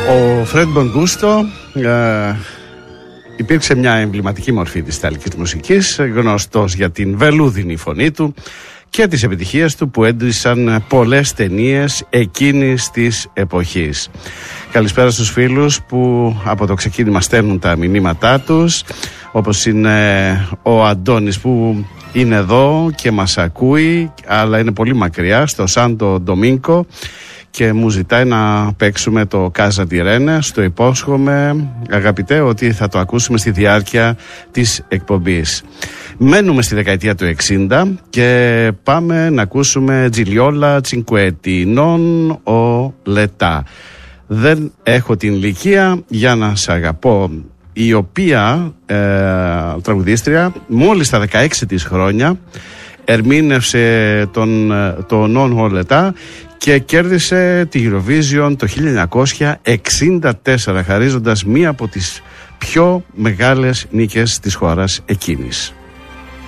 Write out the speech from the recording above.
Ο Φρέντ Μπονγκούστο υπήρξε μια εμβληματική μορφή της ιταλικής μουσικής, γνωστός για την βελούδινη φωνή του και τις επιτυχίες του που έντυσαν πολλές ταινίες εκείνης της εποχής. Καλησπέρα στους φίλους που από το ξεκίνημα στέλνουν τα μηνύματά τους, όπως είναι ο Αντώνης που είναι εδώ και μας ακούει, αλλά είναι πολύ μακριά, στο Σάντο Ντομίνκο, και μου ζητάει να παίξουμε το Casa di Rene. Στο υπόσχομαι, αγαπητέ, ότι θα το ακούσουμε στη διάρκεια της εκπομπής. Μένουμε στη δεκαετία του 60 και πάμε να ακούσουμε Τζιλιόλα Τσινκουέτι, Non ho l'età. Δεν έχω την ηλικία για να σ' αγαπώ, η οποία τραγουδίστρια μόλις στα 16 της χρόνια ερμήνευσε το Non ho l'età και κέρδισε τη Eurovision το 1964, χαρίζοντας μία από τις πιο μεγάλες νίκες της χώρας εκείνης.